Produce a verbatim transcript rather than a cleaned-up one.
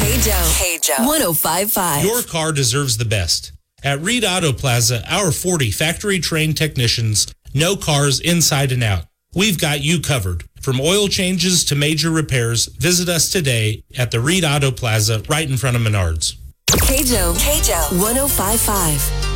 K J O one oh five point five. Your car deserves the best. At Reed Auto Plaza, our forty factory-trained technicians know cars inside and out. We've got you covered. From oil changes to major repairs, visit us today at the Reed Auto Plaza right in front of Menards. K J O one oh five point five.